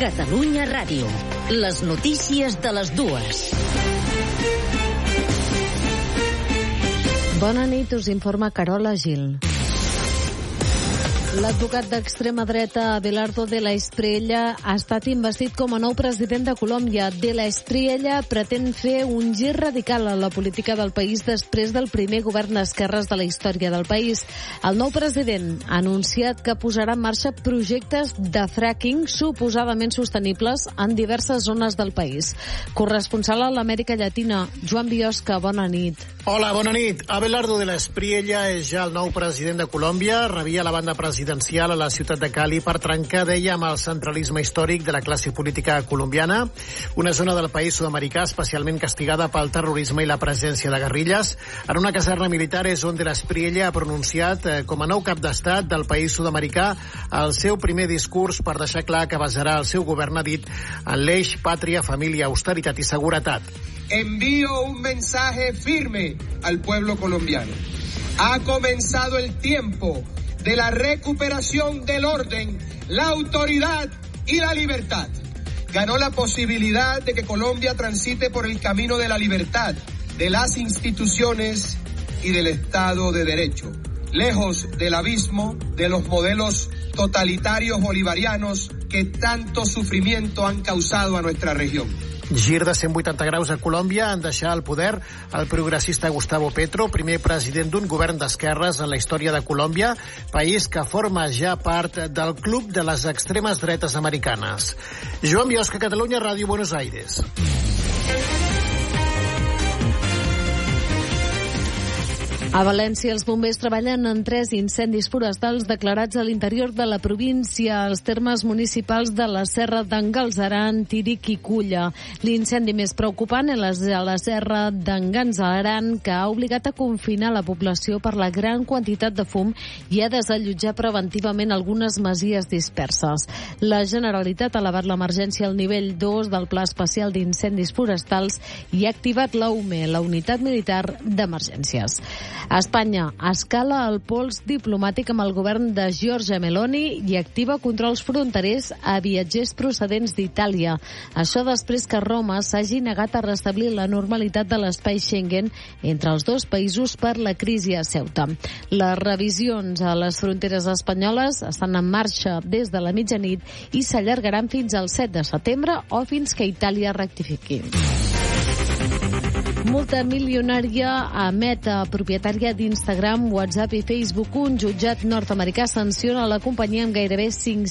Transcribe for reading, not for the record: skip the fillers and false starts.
Catalunya Ràdio. Les notícies de les dues. Bona nit, us informa Carola Gil. L'advocat d'extrema dreta Abelardo de la Espriella ha estat investit com a nou president de Colòmbia. De la Espriella pretén fer un gir radical a la política del país després del primer govern d'esquerres de la història del país. El nou president ha anunciat que posarà en marxa projectes de fracking suposadament sostenibles en diverses zones del país. Corresponsal a l'Amèrica Llatina, Joan Biosca, bona nit. Hola, bona nit. Abelardo de la Espriella és ja el nou president de Colòmbia. Rebia la banda presidencial a la ciutat de Cali per trencar, deia, amb el centralisme històric de la classe política colombiana, una zona del país sud-americà especialment castigada pel terrorisme i la presència de guerrilles. En una caserna militar és on de la Espriella ha pronunciat com a nou cap d'estat del país sud-americà el seu primer discurs per deixar clar que basarà el seu govern, ha dit, en l'eix pàtria, família, austeritat i seguretat. Envío un mensaje firme al pueblo colombiano. Ha comenzado el tiempo de la recuperación del orden, la autoridad y la libertad. Ganó la posibilidad de que Colombia transite por el camino de la libertad, de las instituciones y del Estado de Derecho, lejos del abismo de los modelos totalitarios bolivarianos que tanto sufrimiento han causado a nuestra región. Gir de 180 graus a Colòmbia en deixar el poder el progressista Gustavo Petro, primer president d'un govern d'esquerres en la història de Colòmbia, país que forma ja part del club de les extremes dretes americanes. Joan Biosca, Catalunya Ràdio, Buenos Aires. A València, els bombers treballen en 3 incendis forestals declarats a l'interior de la província, als termes municipals de la Serra d'en Galceran, Tírig i Culla. L'incendi més preocupant és a la Serra d'en Galceran, que ha obligat a confinar la població per la gran quantitat de fum i a desallotjar preventivament algunes masies disperses. La Generalitat ha elevat l'emergència al nivell 2 del Pla Especial d'Incendis Forestals i ha activat la UME, la Unitat Militar d'Emergències. A Espanya escala el pols diplomàtic amb el govern de Giorgia Meloni i activa controls fronterers a viatgers procedents d'Itàlia. Això després que Roma s'hagi negat a restablir la normalitat de l'espai Schengen entre els dos països per la crisi a Ceuta. Les revisions a les fronteres espanyoles estan en marxa des de la mitjanit i s'allargaran fins al 7 de setembre o fins que Itàlia rectifiqui. Multa milionària a Meta, propietària d'Instagram, WhatsApp i Facebook. Un jutjat nord-americà sanciona la companyia amb gairebé 500